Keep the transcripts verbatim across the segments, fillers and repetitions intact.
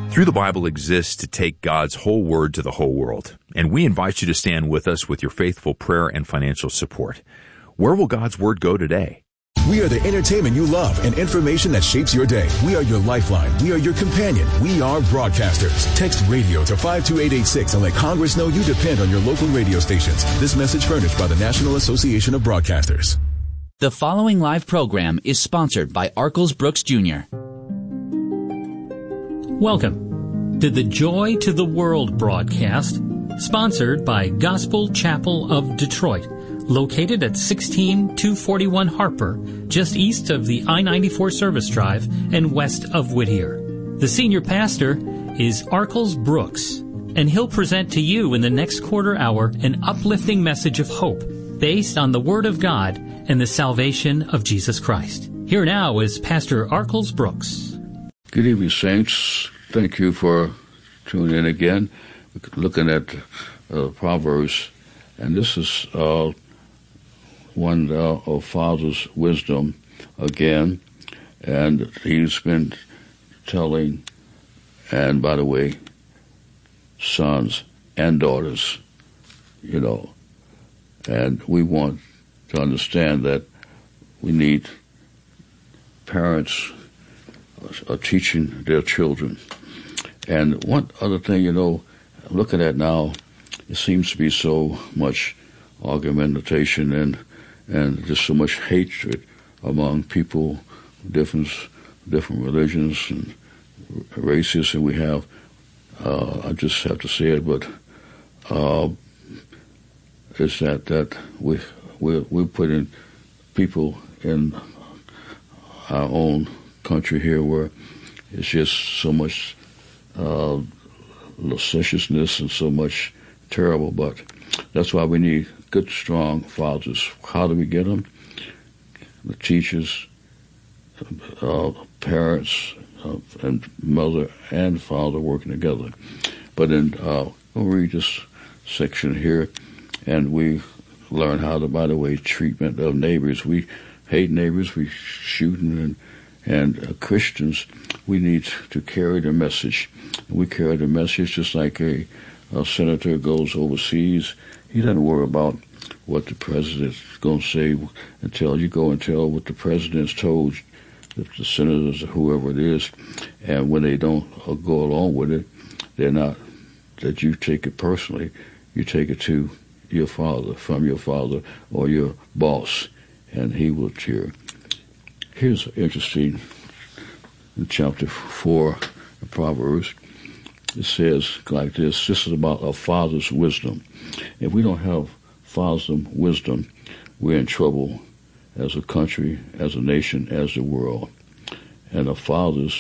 Through the Bible exists to take God's whole word to the whole world, and we invite you to stand with us with your faithful prayer and financial support. Where will God's word go today? We are the entertainment you love and information that shapes your day. We are your lifeline. We are your companion. We are broadcasters. Text radio to five two eight eight six and let Congress know you depend on your local radio stations. This message furnished by the National Association of Broadcasters. The following live program is sponsored by Arkels Brooks Junior Welcome to the Joy to the World broadcast, sponsored by Gospel Chapel of Detroit, located at sixteen two forty-one Harper, just east of the I ninety-four Service Drive and west of Whittier. The senior pastor is Arkels Brooks, and he'll present to you in the next quarter hour an uplifting message of hope based on the Word of God and the salvation of Jesus Christ. Here now is Pastor Arkels Brooks. Good evening, saints. Thank you for tuning in again. We're looking at uh, Proverbs, and this is uh, one uh, of Father's wisdom again, and he's been telling, and by the way, sons and daughters, you know, and we want to understand that we need parents are teaching their children. And one other thing, you know, looking at now, it seems to be so much argumentation and and just so much hatred among people, different different religions and races, and we have. Uh, I just have to say it, but uh, it's that that we we we're putting people in our own country here where it's just so much uh, licentiousness and so much terrible, but that's why we need good, strong fathers. How do we get them? The teachers, uh, parents, uh, and mother and father working together. But then uh, we'll read this section here, and we learn how to, by the way, treatment of neighbors. We hate neighbors, we shooting and And uh, Christians, we need to carry the message. We carry the message just like a, a senator goes overseas. He doesn't worry about what the president's going to say until you go and tell what the president's told the, the senators or whoever it is. And when they don't uh, go along with it, they're not, that you take it personally. You take it to your father, from your father or your boss, and he will cheer. Here's interesting, in chapter four of Proverbs, it says like this: this is about a father's wisdom. If we don't have father's wisdom, we're in trouble as a country, as a nation, as the world. And a father's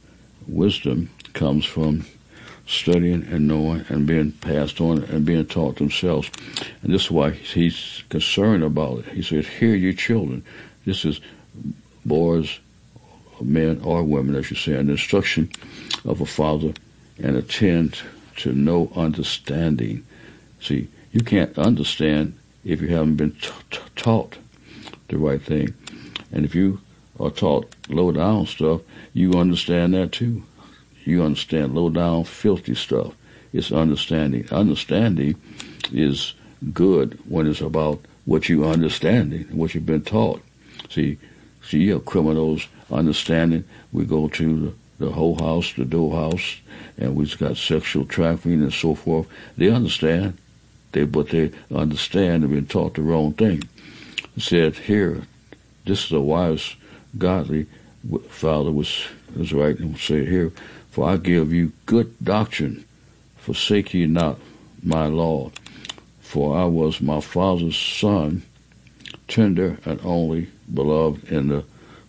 wisdom comes from studying and knowing and being passed on and being taught themselves. And this is why he's concerned about it. He said, hear you children. This is boys, men or women, I should say, an instruction of a father, and attend to no understanding. See, you can't understand if you haven't been t- t- taught the right thing. And if you are taught low-down stuff, you understand that too. You understand low-down, filthy stuff. It's understanding. Understanding is good when it's about what you understanding, what you've been taught. See, See, you have criminals understanding. We go to the, the whole house, the dough house, and we've got sexual trafficking and so forth. They understand, they but they understand they've been taught the wrong thing. It said here, this is a wise, godly father was, was right and say here, for I give you good doctrine, forsake ye not my law. For I was my father's son, tender and only, beloved in the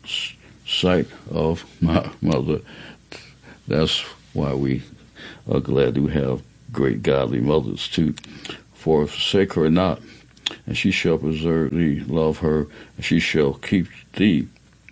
sight of my mother. That's why we are glad we have great godly mothers too. For forsake her not, and she shall preserve thee, love her, and she shall keep thee.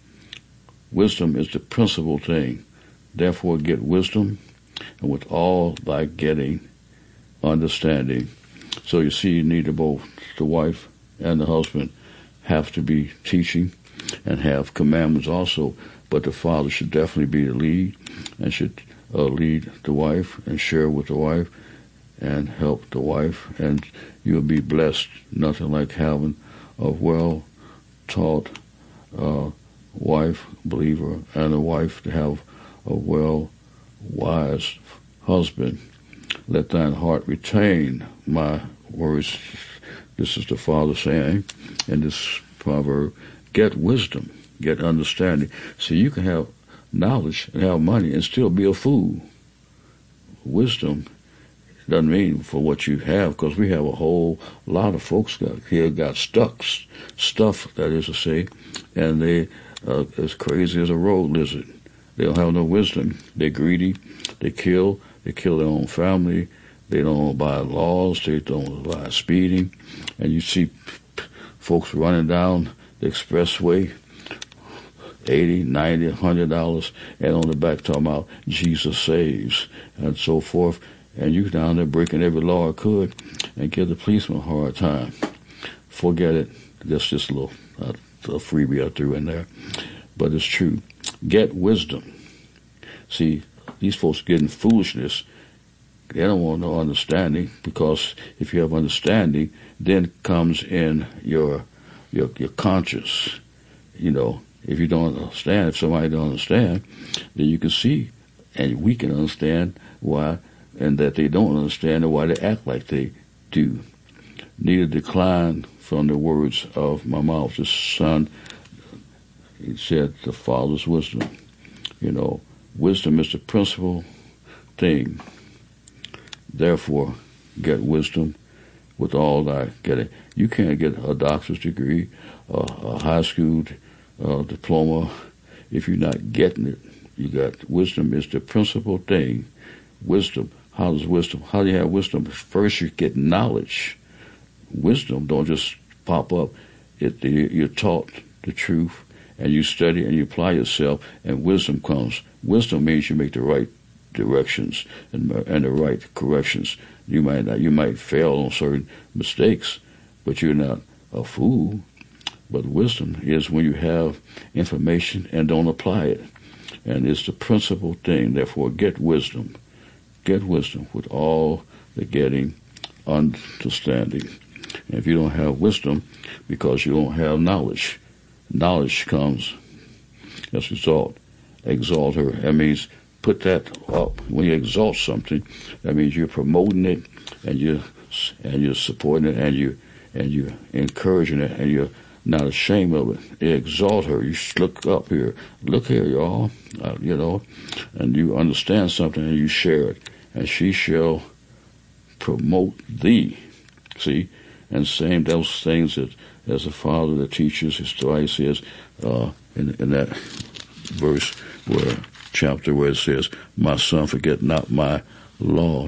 Wisdom is the principal thing. Therefore get wisdom, and with all thy getting, understanding. So you see, you need to both the wife and the husband have to be teaching and have commandments also, but the father should definitely be the lead and should uh, lead the wife and share with the wife and help the wife, and you'll be blessed. Nothing like having a well-taught uh, wife, believer, and a wife to have a well, wise husband. Let thine heart retain my words. This is the Father saying in this proverb, get wisdom, get understanding. See, you can have knowledge and have money and still be a fool. Wisdom doesn't mean for what you have, because we have a whole lot of folks got, here got stuck, stuff, that is to say, and they uh, as crazy as a road lizard. They don't have no wisdom. They're greedy. They kill. They kill their own family. They don't abide laws. They don't abide speeding. And you see folks running down the expressway, eighty, ninety, one hundred dollars, and on the back talking about Jesus saves and so forth. And you down there breaking every law I could and give the policeman a hard time. Forget it. That's just a little uh, a freebie I threw in there. But it's true. Get wisdom. See, these folks getting foolishness. They don't want no understanding, because if you have understanding, then comes in your your your conscience. You know, if you don't understand, if somebody don't understand, then you can see, and we can understand why, and that they don't understand, and why they act like they do. Neither decline from the words of my mouth. The Son, he said, the Father's wisdom. You know, wisdom is the principal thing. Therefore, get wisdom with all thy getting. You can't get a doctor's degree, uh, a high school uh, diploma, if you're not getting it. You got wisdom is the principal thing. Wisdom. How does wisdom? How do you have wisdom? First, you get knowledge. Wisdom don't just pop up. It, you're taught the truth, and you study and you apply yourself, and wisdom comes. Wisdom means you make the right directions and, and the right corrections. You might not, you might fail on certain mistakes, but you're not a fool. But wisdom is when you have information and don't apply it, and it's the principal thing. Therefore, get wisdom. Get wisdom with all the getting understanding. And if you don't have wisdom, because you don't have knowledge, knowledge comes as a result. Exalt her. That means put that up. When you exalt something, that means you're promoting it, and you and you're supporting it, and you and you're encouraging it, and you're not ashamed of it. You exalt her. You look up here. Look here, y'all. Uh, you know, and you understand something, and you share it, and she shall promote thee. See, and same those things that as a father that teaches his story says uh, in, in that verse where chapter where it says, "My son, forget not my law,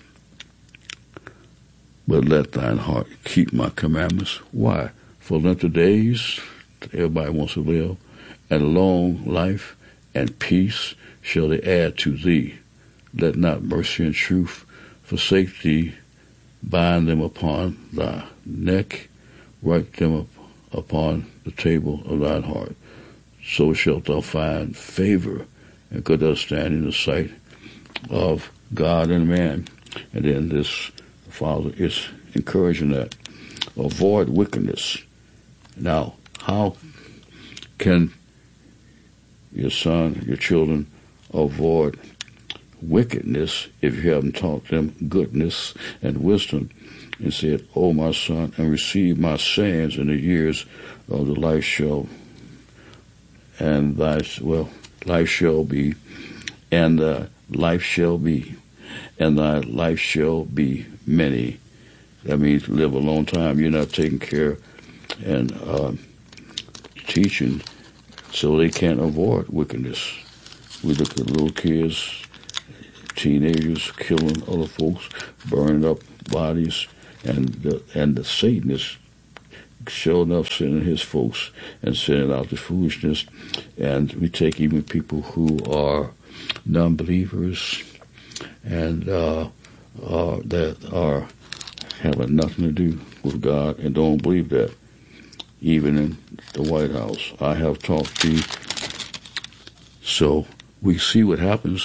but let thine heart keep my commandments." Why? For length of days, everybody wants to live, and long life and peace shall they add to thee. Let not mercy and truth forsake thee. Bind them upon thy neck, write them up upon the table of thine heart. So shalt thou find favor and good understanding in the sight of God and man. And then this Father is encouraging that. Avoid wickedness. Now, how can your son, your children, avoid wickedness if you haven't taught them goodness and wisdom? And said, "O my son, and receive my sayings in the years of the life shall, and thy, well, life shall be, and uh, life shall be, and thy life shall be many." That means live a long time. You're not taking care and uh, teaching, so they can't avoid wickedness. We look at little kids, teenagers killing other folks, burning up bodies, and the, and the Satanists showing up sending his folks and sending out the foolishness. And we take even people who are non-believers and uh, uh, that are having nothing to do with God and don't believe that. Even in the White House, I have taught thee. So we see what happens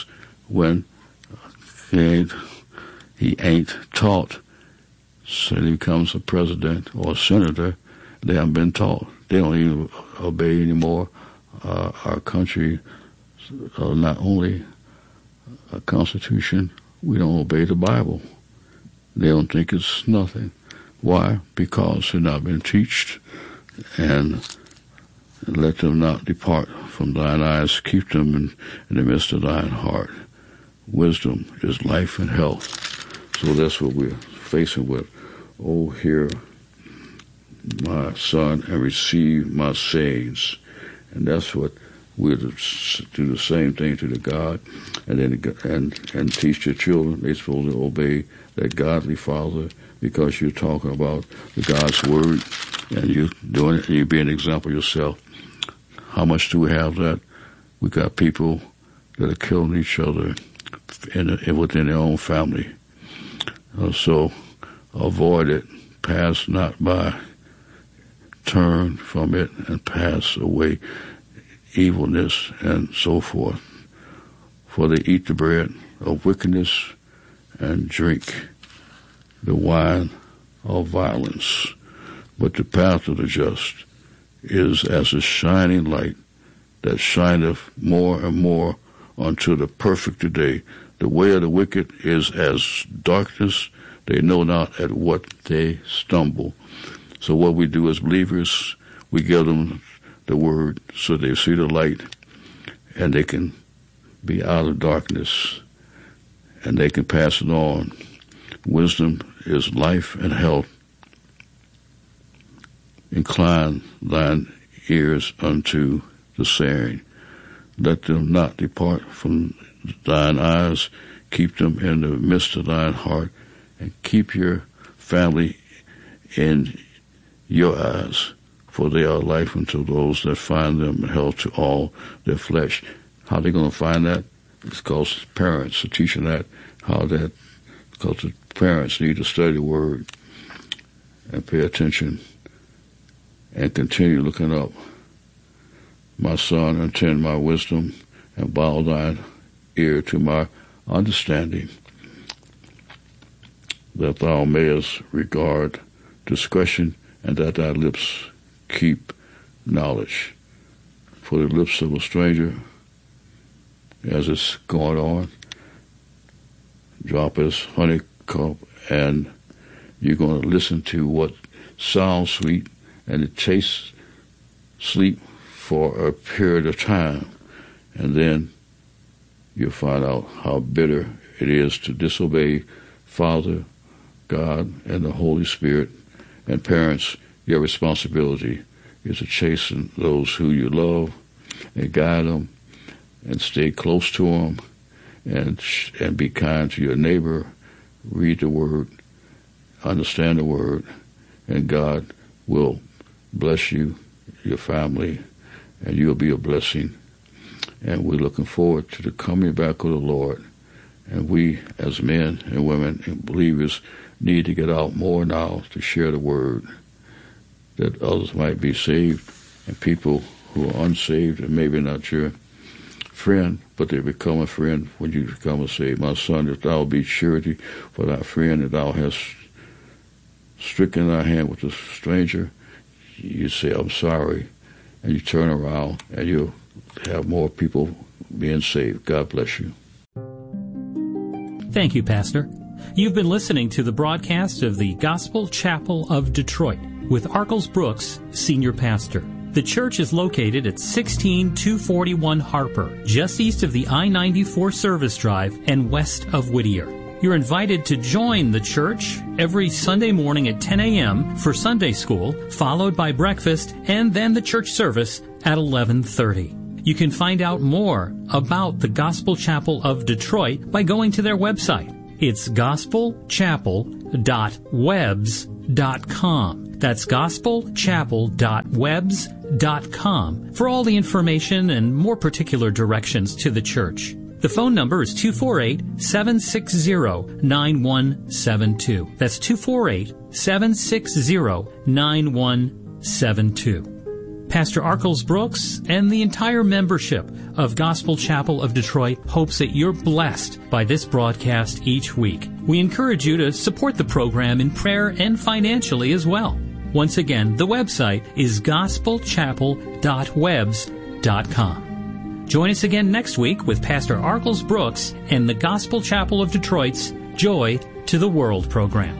when he ain't, he ain't taught. So he becomes a president or a senator, they haven't been taught. They don't even obey anymore. Uh, our country, uh, not only a constitution, we don't obey the Bible. They don't think it's nothing. Why? Because they've not been taught. And let them not depart from thine eyes. Keep them in, in the midst of thine heart. Wisdom is life and health. So that's what we're facing with. Oh, hear my son and receive my sayings. And that's what we're to do, the same thing to the God. And then and, and teach your children. They're supposed to obey that godly father, because you're talking about the God's word and you're doing it, and you be an example yourself. How much do we have that? We got people that are killing each other in, in within their own family. Uh, so avoid it. Pass not by. Turn from it and pass away evilness and so forth. For they eat the bread of wickedness and drink the wine of violence. But the path of the just is as a shining light that shineth more and more unto the perfect day. The way of the wicked is as darkness. They know not at what they stumble. So what we do as believers, we give them the word so they see the light and they can be out of darkness and they can pass it on. Wisdom is life and health. Incline thine ears unto the saying. Let them not depart from thine eyes. Keep them in the midst of thine heart, and keep your family in your eyes, for they are life unto those that find them, and health to all their flesh. How are they going to find that? It's because parents are teaching that, how that, because the parents need to study the word and pay attention and continue looking up. My son, attend my wisdom, and bow thine ear to my understanding, that thou mayest regard discretion, and that thy lips keep knowledge. For the lips of a stranger, as it's going on, drop his honeycomb, and you're going to listen to what sounds sweet, and it tastes sweet for a period of time, and then you'll find out how bitter it is to disobey Father, God, and the Holy Spirit. And parents, your responsibility is to chasten those who you love and guide them and stay close to them and and be kind to your neighbor. Read the word, understand the word, and God will bless you, your family, and you'll be a blessing. And we're looking forward to the coming back of the Lord. And we, as men and women and believers, need to get out more now to share the word, that others might be saved, and people who are unsaved and maybe not your friend, but they become a friend when you become a saved. My son, if thou be surety for thy friend, that thou hast stricken thy hand with a stranger, you say, I'm sorry, and you turn around and you'll have more people being saved. God bless you. Thank you, Pastor. You've been listening to the broadcast of the Gospel Chapel of Detroit with Arkels Brooks, Senior Pastor. The church is located at sixteen two forty-one Harper, just east of the I ninety-four Service Drive and west of Whittier. You're invited to join the church every Sunday morning at ten a.m. for Sunday school, followed by breakfast, and then the church service at eleven thirty. You can find out more about the Gospel Chapel of Detroit by going to their website. It's gospel chapel dot webs dot com. That's gospel chapel dot webs dot com for all the information and more particular directions to the church. The phone number is two four eight, seven six zero, nine one seven two. That's two four eight, seven six zero, nine one seven two. Pastor Arkels Brooks and the entire membership of Gospel Chapel of Detroit hopes that you're blessed by this broadcast each week. We encourage you to support the program in prayer and financially as well. Once again, the website is gospel chapel dot webs dot com. Join us again next week with Pastor Arkels Brooks and the Gospel Chapel of Detroit's Joy to the World program.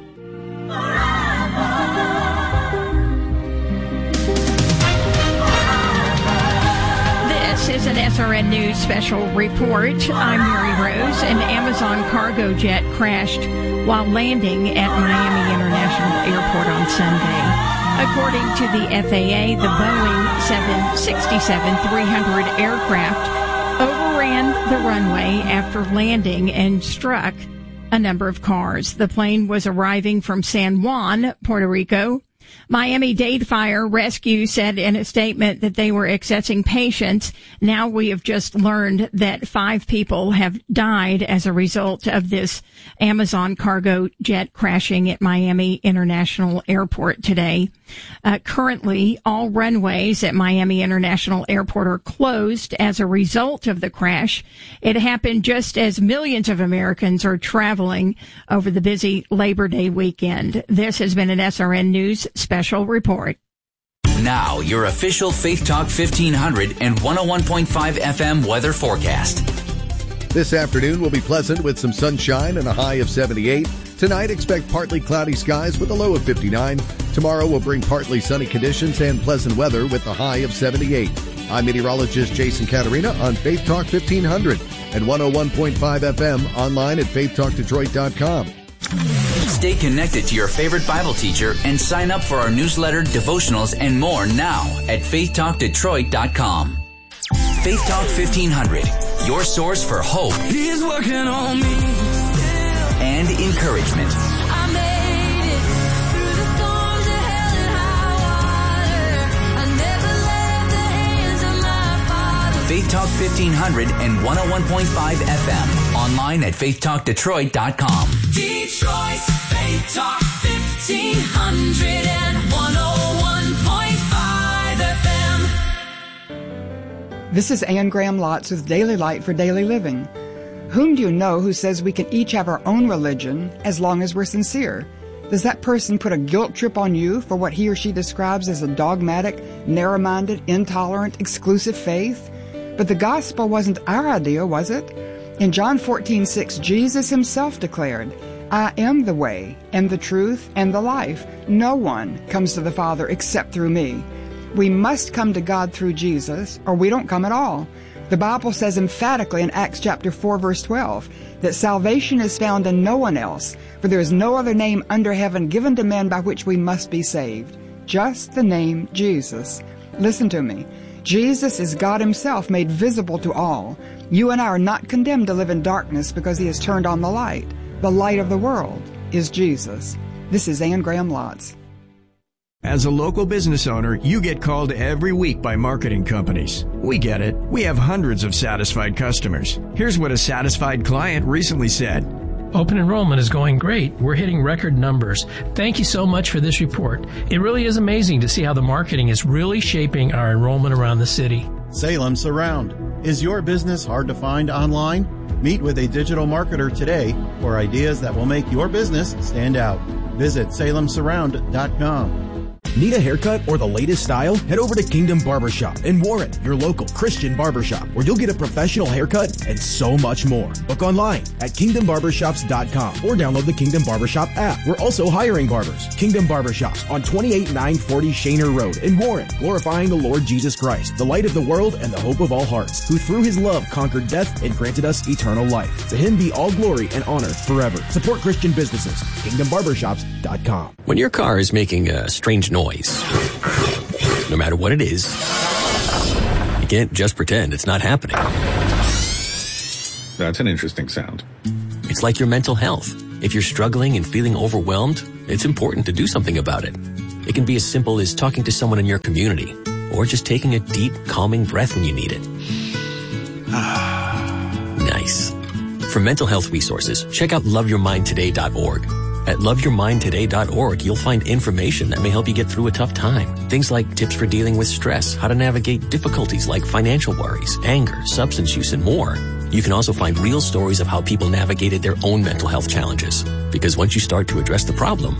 This is an S R N News special report. I'm Mary Rose. An Amazon cargo jet crashed while landing at Miami International Airport on Sunday. According to the F A A, the Boeing seven sixty-seven three hundred aircraft overran the runway after landing and struck a number of cars. The plane was arriving from San Juan, Puerto Rico. Miami-Dade Fire Rescue said in a statement that they were accessing patients. Now we have just learned that five people have died as a result of this Amazon cargo jet crashing at Miami International Airport today. Uh, currently, all runways at Miami International Airport are closed as a result of the crash. It happened just as millions of Americans are traveling over the busy Labor Day weekend. This has been an S R N News special report. Now, your official Faith Talk fifteen hundred and one oh one point five F M weather forecast. This afternoon will be pleasant with some sunshine and a high of seventy-eight. Tonight, expect partly cloudy skies with a low of fifty-nine. Tomorrow will bring partly sunny conditions and pleasant weather with a high of seventy-eight. I'm meteorologist Jason Caterina on Faith Talk fifteen hundred and one oh one point five F M, online at faith talk detroit dot com. Stay connected to your favorite Bible teacher and sign up for our newsletter, devotionals, and more now at faith talk detroit dot com. Faith Talk fifteen hundred, your source for hope. He's working on me. And encouragement. I made it through the storms of hell and high water. I never left the hands of my Father. Faith Talk fifteen hundred and one oh one point five F M. Online at faith talk detroit dot com. Detroit's Faith Talk fifteen hundred and one oh one point five F M. This is Ann Graham Lotz with Daily Light for Daily Living. Whom do you know who says we can each have our own religion as long as we're sincere? Does that person put a guilt trip on you for what he or she describes as a dogmatic, narrow-minded, intolerant, exclusive faith? But the gospel wasn't our idea, was it? In John fourteen six, Jesus himself declared, I am the way, and the truth, and the life. No one comes to the Father except through me. We must come to God through Jesus, or we don't come at all. The Bible says emphatically in Acts chapter four, verse twelve, that salvation is found in no one else, for there is no other name under heaven given to men by which we must be saved. Just the name Jesus. Listen to me. Jesus is God himself made visible to all. You and I are not condemned to live in darkness because he has turned on the light. The light of the world is Jesus. This is Ann Graham Lotz. As a local business owner, you get called every week by marketing companies. We get it. We have hundreds of satisfied customers. Here's what a satisfied client recently said. Open enrollment is going great. We're hitting record numbers. Thank you so much for this report. It really is amazing to see how the marketing is really shaping our enrollment around the city. Salem Surround. Is your business hard to find online? Meet with a digital marketer today for ideas that will make your business stand out. Visit salem surround dot com. Need a haircut or the latest style? Head over to Kingdom Barbershop in Warren, your local Christian barbershop, where you'll get a professional haircut and so much more. Book online at kingdom barbershops dot com or download the Kingdom Barbershop app. We're also hiring barbers. Kingdom Barbershop on twenty-eight nine forty Shaner Road in Warren, glorifying the Lord Jesus Christ, the light of the world and the hope of all hearts, who through his love conquered death and granted us eternal life. To him be all glory and honor forever. Support Christian businesses. kingdom barbershops dot com. When your car is making a strange noise, no matter what it is, you can't just pretend it's not happening. That's an interesting sound. It's like your mental health. If you're struggling and feeling overwhelmed, it's important to do something about it. It can be as simple as talking to someone in your community, or just taking a deep, calming breath when you need it. Nice. For mental health resources, check out love your mind today dot org. At love your mind today dot org, you'll find information that may help you get through a tough time. Things like tips for dealing with stress, how to navigate difficulties like financial worries, anger, substance use, and more. You can also find real stories of how people navigated their own mental health challenges. Because once you start to address the problem,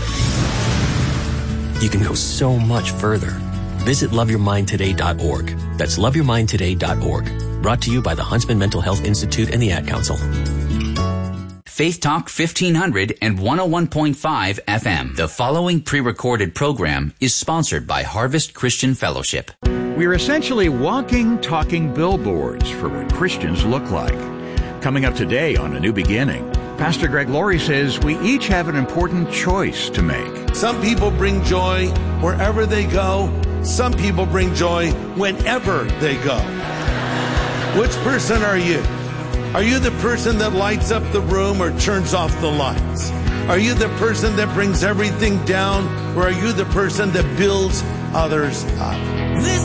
you can go so much further. Visit love your mind today dot org. That's love your mind today dot org. Brought to you by the Huntsman Mental Health Institute and the Ad Council. Faith Talk fifteen hundred and one oh one point five F M. The following pre-recorded program is sponsored by Harvest Christian Fellowship. We're essentially walking, talking billboards for what Christians look like. Coming up today on A New Beginning, Pastor Greg Laurie says we each have an important choice to make. Some people bring joy wherever they go. Some people bring joy whenever they go. Which person are you? Are you the person that lights up the room or turns off the lights? Are you the person that brings everything down, or are you the person that builds others up? This